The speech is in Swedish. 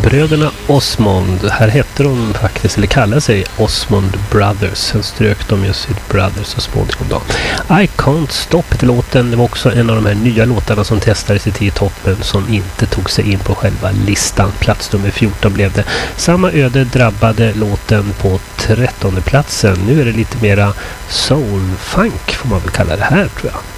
bröderna Osmond. Här hette de faktiskt, eller kallar sig Osmond Brothers. Sen strök de ju sitt Brothers så småningom då. I Can't Stop till låten. Det var också en av de här nya låtarna som testades i 10-toppen som inte tog sig in på själva listan. Plats nummer 14 blev det. Samma öde drabbade låten på 13:e platsen. Nu är det lite mera soul-funk får man väl kalla det här, tror jag.